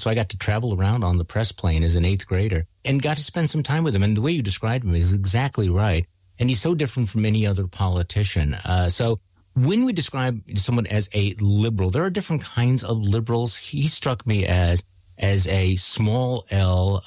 So I got to travel around on the press plane as an 8th grader and got to spend some time with him. And the way you described him is exactly right. And he's so different from any other politician. So when we describe someone as a liberal, there are different kinds of liberals. He struck me as a small L,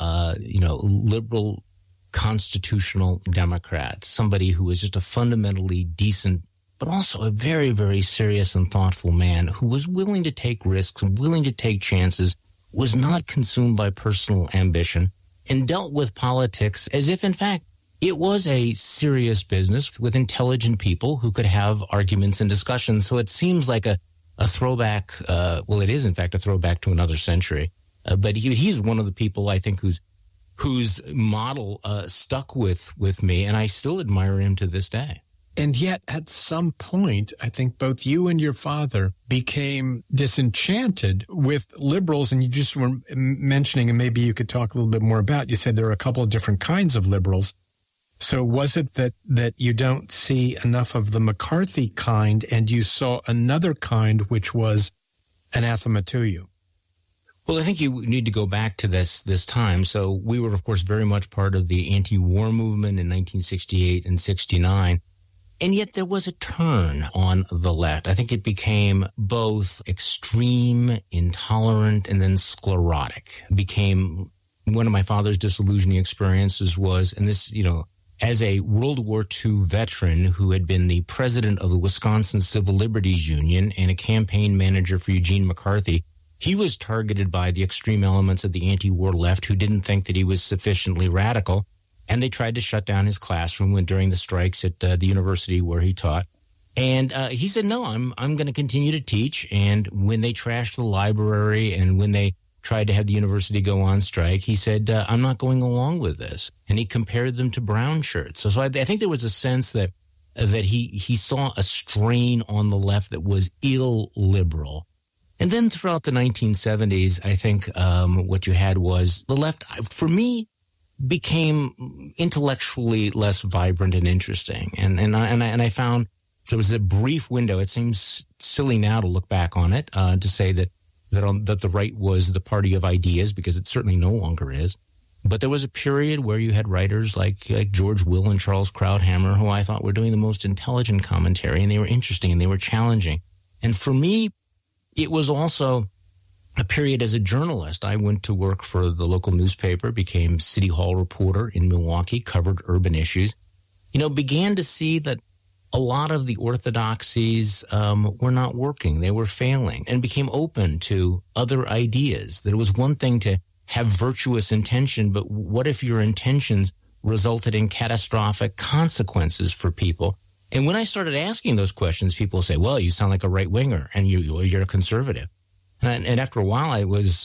liberal constitutional Democrat, somebody who was just a fundamentally decent, but also a very, very serious and thoughtful man who was willing to take risks and willing to take chances, was not consumed by personal ambition, and dealt with politics as if, in fact, it was a serious business with intelligent people who could have arguments and discussions. So it seems like a throwback. It is, in fact, a throwback to another century. But he's one of the people, I think, whose model stuck with me, and I still admire him to this day. And yet, at some point, I think both you and your father became disenchanted with liberals, and you just were mentioning, and maybe you could talk a little bit more about, you said there are a couple of different kinds of liberals. So was it that you don't see enough of the McCarthy kind, and you saw another kind which was anathema to you? Well, I think you need to go back to this time. So we were, of course, very much part of the anti-war movement in 1968 and 69. And yet there was a turn on the left. I think it became both extreme, intolerant, and then sclerotic. It became one of my father's disillusioning experiences was, and this, as a World War II veteran who had been the president of the Wisconsin Civil Liberties Union and a campaign manager for Eugene McCarthy, he was targeted by the extreme elements of the anti-war left who didn't think that he was sufficiently radical. And they tried to shut down his classroom during the strikes at the university where he taught. And he said, no, I'm going to continue to teach. And when they trashed the library and when they tried to have the university go on strike, he said, I'm not going along with this. And he compared them to brown shirts. So I think there was a sense that he saw a strain on the left that was illiberal. And then throughout the 1970s, I think what you had was the left, for me, became intellectually less vibrant and interesting. And I found there was a brief window. It seems silly now to look back on it, to say that the right was the party of ideas, because it certainly no longer is. But there was a period where you had writers like George Will and Charles Krauthammer, who I thought were doing the most intelligent commentary, and they were interesting and they were challenging. And for me, it was also a period as a journalist. I went to work for the local newspaper, became city hall reporter in Milwaukee, covered urban issues, began to see that a lot of the orthodoxies were not working. They were failing, and became open to other ideas. That it was one thing to have virtuous intention, but what if your intentions resulted in catastrophic consequences for people? And when I started asking those questions, people say, well, you sound like a right-winger and you're a conservative. And after a while,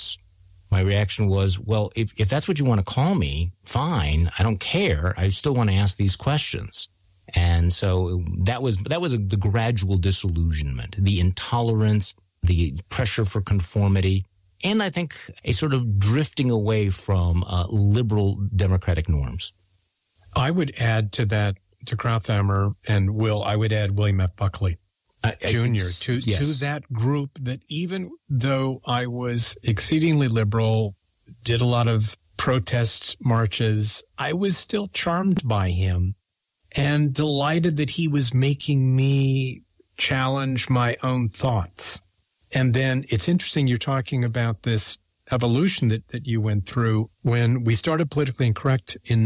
my reaction was, well, if that's what you want to call me, fine. I don't care. I still want to ask these questions. And so that was the gradual disillusionment, the intolerance, the pressure for conformity, and I think a sort of drifting away from liberal democratic norms. I would add to that, to Krauthammer and Will, I would add William F. Buckley. Jr. to that group that even though I was exceedingly liberal, did a lot of protest marches, I was still charmed by him and delighted that he was making me challenge my own thoughts. And then it's interesting you're talking about this evolution that you went through. When we started Politically Incorrect in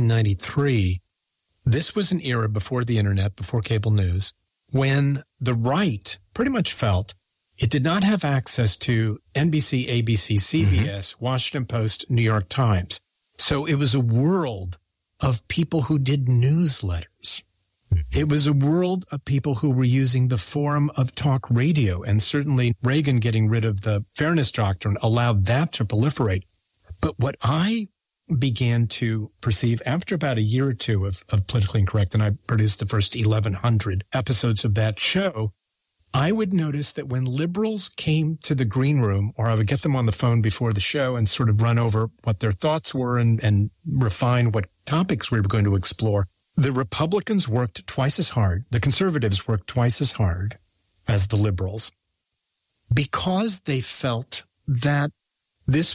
1993, this was an era before the internet, before cable news, when the right pretty much felt it did not have access to NBC, ABC, CBS, Washington Post, New York Times. So it was a world of people who did newsletters. It was a world of people who were using the forum of talk radio. And certainly Reagan getting rid of the Fairness Doctrine allowed that to proliferate. But what I began to perceive after about a year or two of Politically Incorrect, and I produced the first 1,100 episodes of that show, I would notice that when liberals came to the green room, or I would get them on the phone before the show and sort of run over what their thoughts were and refine what topics we were going to explore, the Republicans worked twice as hard, the conservatives worked twice as hard as the liberals, because they felt that this